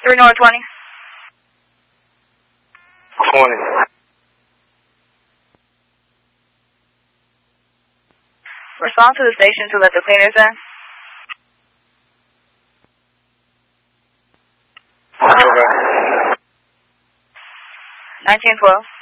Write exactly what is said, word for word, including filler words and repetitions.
three North twenty. twenty. Respond to the station to let the cleaners in. Okay. nineteen twelve.